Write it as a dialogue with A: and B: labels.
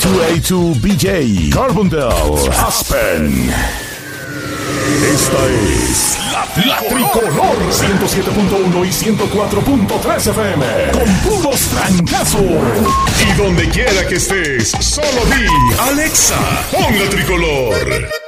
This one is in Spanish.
A: 282 BJ, Carbondale, Aspen. Esta es la Tricolor 107.1 y 104.3 FM con puros trancazos. Y donde quiera que estés, solo di Alexa, pon la Tricolor.